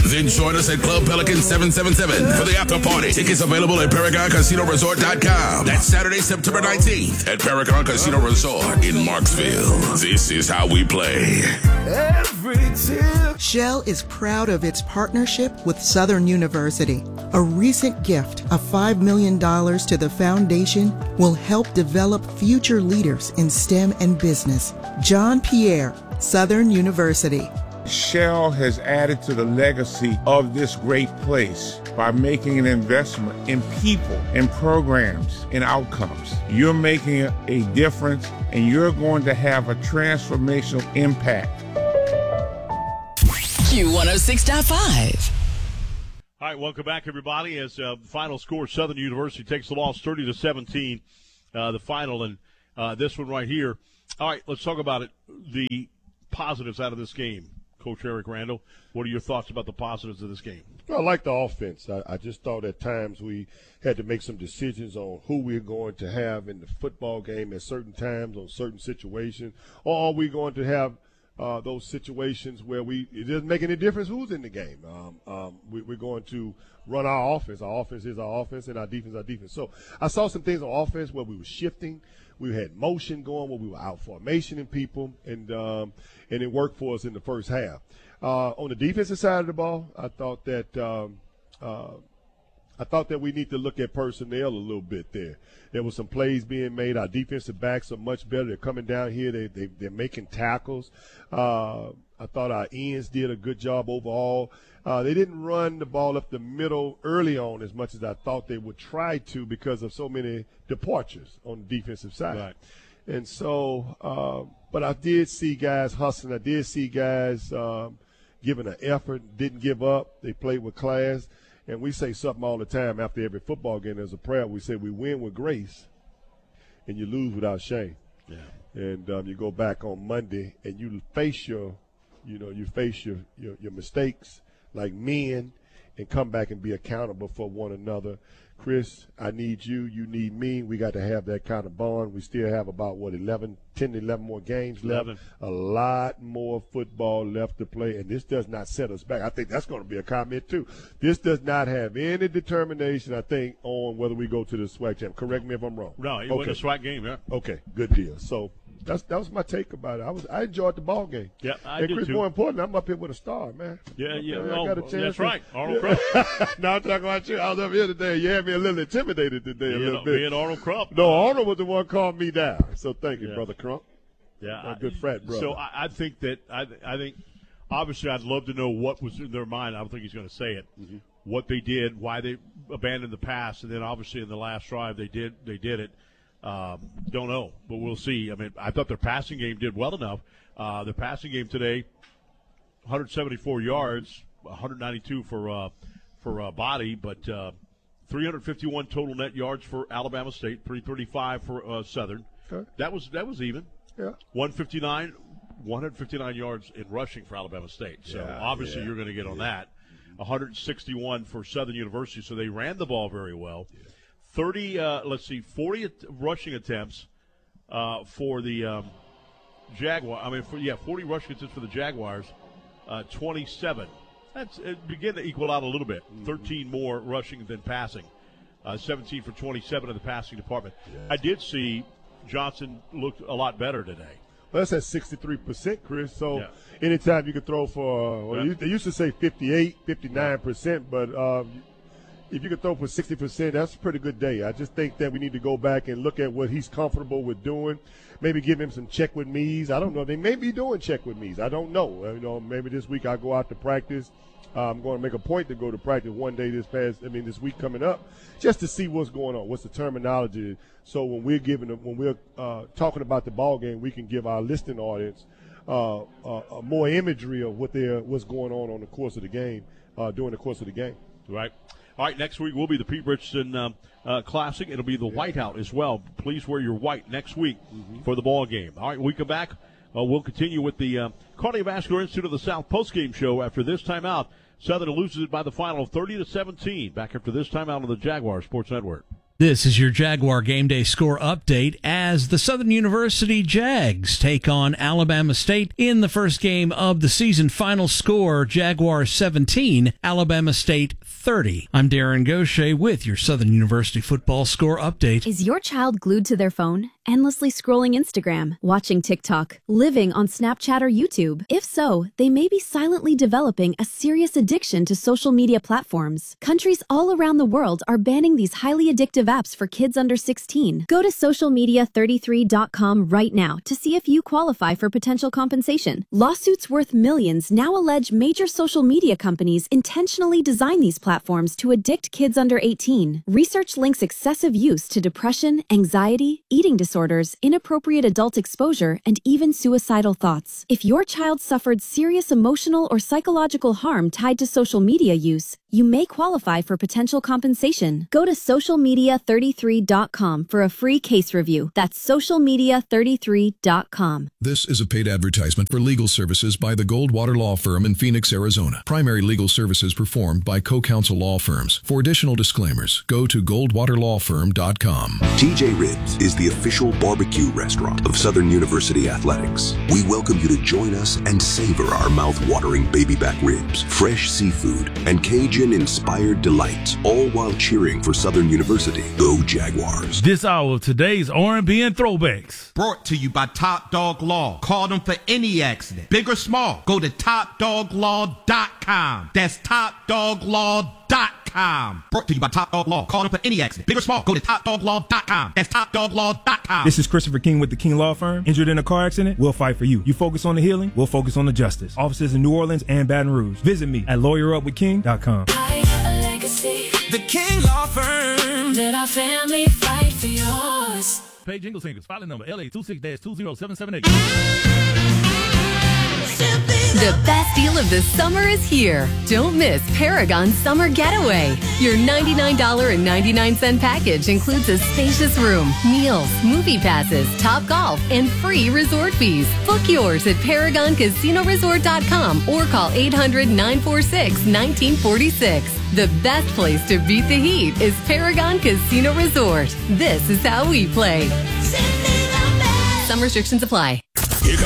Then join us at Club Pelican 777 for the after party. Tickets available at ParagonCasinoResort.com. That's Saturday, September 19th at Paragon Casino Resort in Marksville. This is how we play. Shell is proud of its partnership with Southern University. A recent gift of $5 million to the foundation will help develop future leaders in STEM and business. John Pierre, Southern University. Shell has added to the legacy of this great place by making an investment in people, in programs, in outcomes. You're making a difference, and you're going to have a transformational impact. Q106.5. All right, welcome back, everybody. As final score, Southern University takes the loss 30-17, the final, and this one right here. All right, let's talk about it. The positives out of this game. Coach Eric Randall, what are your thoughts about the positives of this game? Well, I like the offense. I just thought at times we had to make some decisions on who we're going to have in the football game at certain times on certain situations, or are we going to have those situations where it doesn't make any difference who's in the game. We're going to run our offense. Our offense is our offense, and our defense is our defense. So I saw some things on offense where we were shifting. We had motion going where we were out formation in people, and it worked for us in the first half. On the defensive side of the ball, I thought that we need to look at personnel a little bit there. There were some plays being made. Our defensive backs are much better. They're coming down here. They're making tackles. I thought our ends did a good job overall. They didn't run the ball up the middle early on as much as I thought they would try to because of so many departures on the defensive side. Right. And so, but I did see guys hustling. I did see guys giving an effort, didn't give up. They played with class. And we say something all the time after every football game. There's a prayer. We say we win with grace and you lose without shame. Yeah. And you go back on Monday and you face your mistakes like men and come back and be accountable for one another. Chris, I need you. You need me. We got to have that kind of bond. We still have about, 10 to 11 more games left. 11. A lot more football left to play, and this does not set us back. I think that's going to be a comment, too. This does not have any determination, I think, on whether we go to the SWAC champ. Correct me if I'm wrong. No, you win the SWAC game, yeah. Okay, good deal. So that was my take about it. I enjoyed the ball game. Yeah, I and did Chris, too. more important, I'm up here with a star, man. Yeah. I got a chance. That's right. Arnold Krupp. No, I'm talking about you. I was up here today. You had me a little intimidated today a little bit. Me and Arnold Krupp. No, Arnold was the one who calmed me down. So thank you, Brother Crump. Yeah, my good frat brother. So I think that I think obviously I'd love to know what was in their mind. I don't think he's going to say it. Mm-hmm. What they did, why they abandoned the pass, and then obviously in the last drive they did it. Don't know, but we'll see. I mean, I thought their passing game did well enough. Their passing game today, 174 yards, 192 for Body, but 351 total net yards for Alabama State, 335 for Southern. Okay. That was even. Yeah. 159 yards in rushing for Alabama State. So obviously you're going to get on that. 161 for Southern University. So they ran the ball very well. Yeah. 40 rushing attempts for the Jaguar. 40 rushing attempts for the Jaguars. 27. That's begin to equal out a little bit. 13 more rushing than passing. 17 for 27 in the passing department. Yes. I did see Johnson looked a lot better today. Well, that's at 63%, Chris. So anytime you can throw for, they used to say 58, 59%, but if you can throw for 60%, that's a pretty good day. I just think that we need to go back and look at what he's comfortable with doing. Maybe give him some check with me's. I don't know. They may be doing check with me's. I don't know. Maybe this week I go out to practice. I'm going to make a point to go to practice one day this week coming up, just to see what's going on, what's the terminology. So when we're talking about the ball game, we can give our listening audience more imagery of what's going on the course of the game, during the course of the game. Right. All right, next week will be the Pete Richardson Classic. It'll be the whiteout as well. Please wear your white next week for the ball game. All right, when we come back, we'll continue with the Cardiovascular Institute of the South postgame show after this timeout. Southern loses it by the final of 30-17. Back after this timeout on the Jaguar Sports Network. This is your Jaguar Game Day score update as the Southern University Jags take on Alabama State in the first game of the season. Final score, Jaguars 17, Alabama State 30. I'm Darren Gaucher with your Southern University football score update. Is your child glued to their phone, endlessly scrolling Instagram, watching TikTok, living on Snapchat or YouTube? If so, they may be silently developing a serious addiction to social media platforms. Countries all around the world are banning these highly addictive apps for kids under 16. Go to socialmedia33.com right now to see if you qualify for potential compensation. Lawsuits worth millions now allege major social media companies intentionally design these platforms to addict kids under 18. Research links excessive use to depression, anxiety, eating disorders, inappropriate adult exposure, and even suicidal thoughts. If your child suffered serious emotional or psychological harm tied to social media use, you may qualify for potential compensation. Go to socialmedia33.com for a free case review. That's socialmedia33.com. This is a paid advertisement for legal services by the Goldwater Law Firm in Phoenix, Arizona. Primary legal services performed by co-counsel law firms. For additional disclaimers, go to goldwaterlawfirm.com. TJ Ribs is the official barbecue restaurant of Southern University Athletics. We welcome you to join us and savor our mouth-watering baby back ribs, fresh seafood, and Cajun-inspired delights, all while cheering for Southern University. Go Jaguars. This hour of today's R&B and Throwbacks. Brought to you by Top Dog Law. Call them for any accident, big or small. Go to TopDogLaw.com. That's TopDogLaw.com. Brought to you by Top Dog Law. Call them for any accident, big or small. Go to TopDogLaw.com. That's TopDogLaw.com. This is Christopher King with the King Law Firm. Injured in a car accident? We'll fight for you. You focus on the healing, we'll focus on the justice. Offices in New Orleans and Baton Rouge. Visit me at LawyerUpWithKing.com. The King Law Firm. Let our family fight for yours. Pay Jingle Singers. Filing number LA26-20778. The best deal of the summer is here. Don't miss Paragon Summer Getaway. Your $99.99 package includes a spacious room, meals, movie passes, Top Golf, and free resort fees. Book yours at ParagonCasinoResort.com or call 800-946-1946. The best place to beat the heat is Paragon Casino Resort. This is how we play. Some restrictions apply.